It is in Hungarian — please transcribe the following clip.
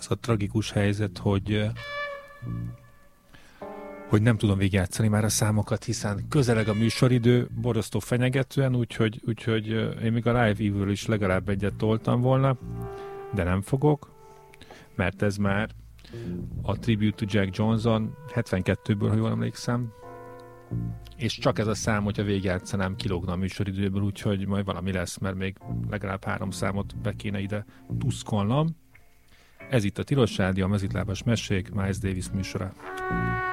az a tragikus helyzet, hogy nem tudom végigjátszani már a számokat, hiszen közeleg a műsoridő, borzasztó fenyegetően, úgyhogy én még a Live Evil is legalább egyet toltam volna, de nem fogok, mert ez már a Tribute to Jack Johnson 72-ből, ha jól emlékszem, és csak ez a szám, hogyha végigjátszanám, kilógna a műsoridőből, úgyhogy majd valami lesz, mert még legalább 3 számot be kéne ide tuszkolnom. Ez itt a Tilos Rádió, a Mezitlábas Mesék, Miles Davis műsora.